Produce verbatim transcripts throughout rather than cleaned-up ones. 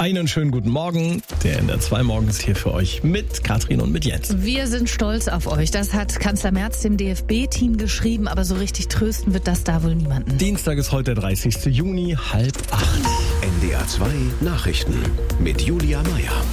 Einen schönen guten Morgen. Der N D R zwei Morgen ist hier für euch mit Katrin und mit Jens. Wir sind stolz auf euch. Das hat Kanzler Merz dem D F B-Team geschrieben, aber so richtig trösten wird das da wohl niemanden. Dienstag ist heute der dreißigste Juni, halb acht. N D R zwei Nachrichten mit Julia Meyer.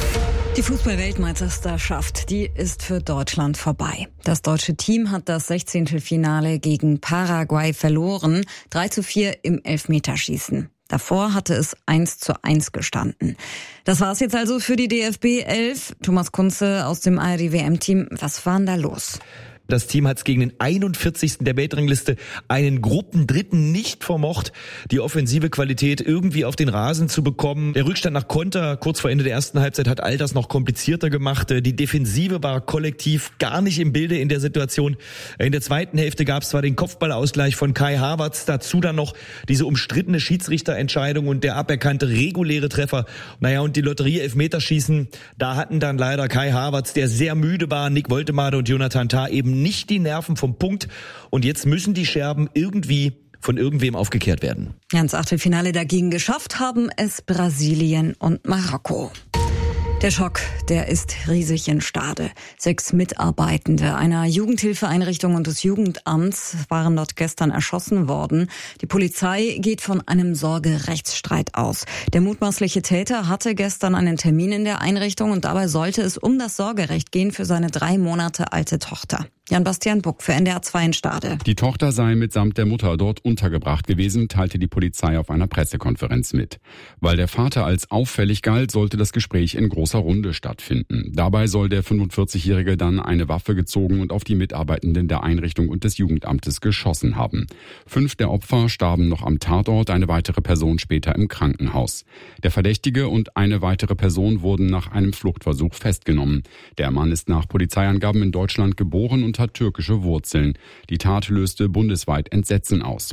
Die Fußball-Weltmeisterschaft, die ist für Deutschland vorbei. Das deutsche Team hat das Sechzehntelfinale gegen Paraguay verloren, drei zu vier im Elfmeterschießen. Davor hatte es eins zu eins gestanden. Das war's jetzt also für die D F B elf. Thomas Kunze aus dem A R D-W M-Team. Was war denn da los? Das Team hat es gegen den einundvierzigsten der Weltrangliste, einen Gruppendritten, nicht vermocht, die offensive Qualität irgendwie auf den Rasen zu bekommen. Der Rückstand nach Konter kurz vor Ende der ersten Halbzeit hat all das noch komplizierter gemacht. Die Defensive war kollektiv gar nicht im Bilde in der Situation. In der zweiten Hälfte gab es zwar den Kopfballausgleich von Kai Havertz, dazu dann noch diese umstrittene Schiedsrichterentscheidung und der aberkannte reguläre Treffer. Naja, und die Lotterie-Elfmeterschießen, da hatten dann leider Kai Havertz, der sehr müde war, Nick Woltemade und Jonathan Tah eben nicht die Nerven vom Punkt. Und jetzt müssen die Scherben irgendwie von irgendwem aufgekehrt werden. Ja, ins Achtelfinale dagegen geschafft haben es Brasilien und Marokko. Der Schock, der ist riesig in Stade. Sechs Mitarbeitende einer Jugendhilfeeinrichtung und des Jugendamts waren dort gestern erschossen worden. Die Polizei geht von einem Sorgerechtsstreit aus. Der mutmaßliche Täter hatte gestern einen Termin in der Einrichtung und dabei sollte es um das Sorgerecht gehen für seine drei Monate alte Tochter. Jan-Bastian Buck für N D R zwei in Stade. Die Tochter sei mitsamt der Mutter dort untergebracht gewesen, teilte die Polizei auf einer Pressekonferenz mit. Weil der Vater als auffällig galt, sollte das Gespräch in großer Runde stattfinden. Dabei soll der fünfundvierzigjährige dann eine Waffe gezogen und auf die Mitarbeitenden der Einrichtung und des Jugendamtes geschossen haben. Fünf der Opfer starben noch am Tatort, eine weitere Person später im Krankenhaus. Der Verdächtige und eine weitere Person wurden nach einem Fluchtversuch festgenommen. Der Mann ist nach Polizeiangaben in Deutschland geboren und hat türkische Wurzeln. Die Tat löste bundesweit Entsetzen aus.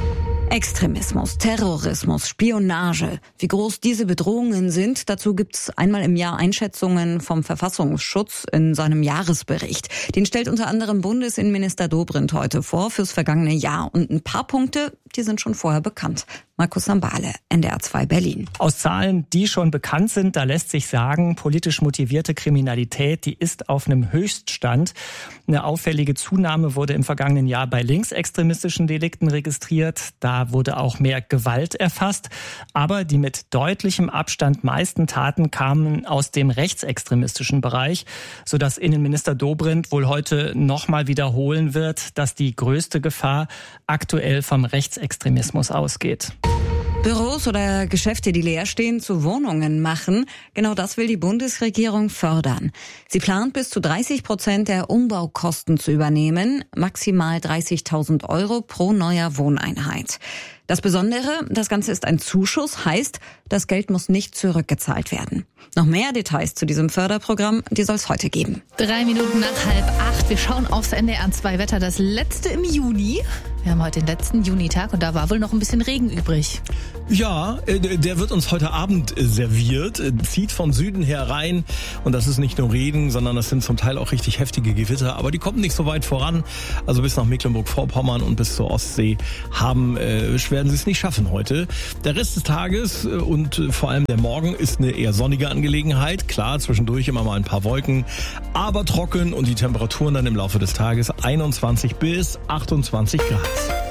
Extremismus, Terrorismus, Spionage. Wie groß diese Bedrohungen sind, dazu gibt es einmal im Jahr Einschätzungen vom Verfassungsschutz in seinem Jahresbericht. Den stellt unter anderem Bundesinnenminister Dobrindt heute vor fürs vergangene Jahr. Und ein paar Punkte, die sind schon vorher bekannt. Markus Sambale, N D R zwei Berlin. Aus Zahlen, die schon bekannt sind, da lässt sich sagen, politisch motivierte Kriminalität, die ist auf einem Höchststand. Eine auffällige Zunahme wurde im vergangenen Jahr bei linksextremistischen Delikten registriert. Da wurde auch mehr Gewalt erfasst. Aber die mit deutlichem Abstand meisten Taten kamen aus dem rechtsextremistischen Bereich, sodass Innenminister Dobrindt wohl heute nochmal wiederholen wird, dass die größte Gefahr aktuell vom Rechtsextremismus ausgeht. Büros oder Geschäfte, die leer stehen, zu Wohnungen machen. Genau das will die Bundesregierung fördern. Sie plant, bis zu dreißig Prozent der Umbaukosten zu übernehmen, maximal dreißigtausend Euro pro neuer Wohneinheit. Das Besondere, das Ganze ist ein Zuschuss, heißt, das Geld muss nicht zurückgezahlt werden. Noch mehr Details zu diesem Förderprogramm, die soll es heute geben. Drei Minuten nach halb acht. Wir schauen aufs N D R zwei Wetter, das letzte im Juni. Wir haben heute den letzten Junitag und da war wohl noch ein bisschen Regen übrig. Ja, der wird uns heute Abend serviert, zieht von Süden her rein und das ist nicht nur Regen, sondern das sind zum Teil auch richtig heftige Gewitter, aber die kommen nicht so weit voran. Also bis nach Mecklenburg-Vorpommern und bis zur Ostsee haben, äh, werden sie es nicht schaffen heute. Der Rest des Tages und vor allem der Morgen ist eine eher sonnige Angelegenheit. Klar, zwischendurch immer mal ein paar Wolken, aber trocken und die Temperaturen dann im Laufe des Tages einundzwanzig bis achtundzwanzig Grad.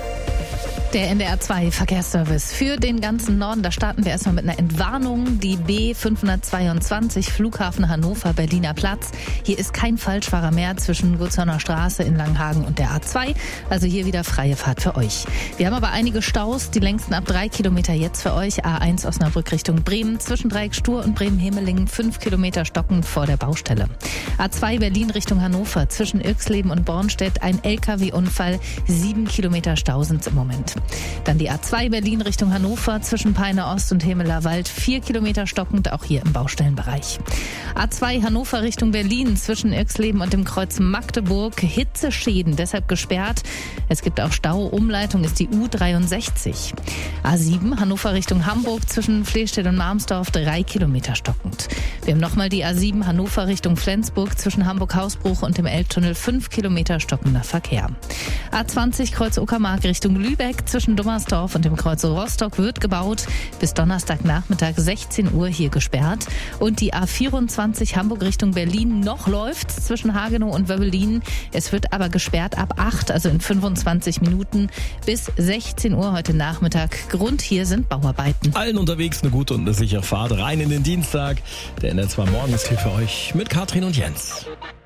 Der N D R zwei Verkehrsservice für den ganzen Norden. Da starten wir erstmal mit einer Entwarnung. Die B fünfhundertzweiundzwanzig Flughafen Hannover, Berliner Platz. Hier ist kein Falschfahrer mehr zwischen Gutzauner Straße in Langenhagen und der A zwei. Also hier wieder freie Fahrt für euch. Wir haben aber einige Staus. Die längsten ab drei Kilometer jetzt für euch. A eins Osnabrück Richtung Bremen. Zwischen Dreieck Stur und Bremen-Hemelingen fünf Kilometer stockend vor der Baustelle. A zwei Berlin Richtung Hannover. Zwischen Irxleben und Bornstedt ein L K W-Unfall. Sieben Kilometer Stau sind im Moment. Dann die A zwei Berlin Richtung Hannover zwischen Peine Ost und Hemeler Wald. Vier Kilometer stockend, auch hier im Baustellenbereich. A zwei Hannover Richtung Berlin zwischen Irxleben und dem Kreuz Magdeburg. Hitzeschäden, deshalb gesperrt. Es gibt auch Stau. Umleitung ist die U dreiundsechzig. A sieben Hannover Richtung Hamburg zwischen Flehstedt und Marmsdorf. Drei Kilometer stockend. Wir haben nochmal die A sieben Hannover Richtung Flensburg zwischen Hamburg-Hausbruch und dem Elbtunnel. Fünf Kilometer stockender Verkehr. A zwanzig Kreuz Uckermark Richtung Lübeck zwischen Dummersdorf und dem Kreuz Rostock wird gebaut. Bis Donnerstagnachmittag sechzehn Uhr hier gesperrt. Und die A vierundzwanzig Hamburg Richtung Berlin noch läuft zwischen Hagenow und Wöbbelin. Es wird aber gesperrt ab acht, also in fünfundzwanzig Minuten bis sechzehn Uhr heute Nachmittag. Grund hier sind Bauarbeiten. Allen unterwegs eine gute und eine sichere Fahrt rein in den Dienstag. Der N R zwei Morgens hier für euch mit Katrin und Jens.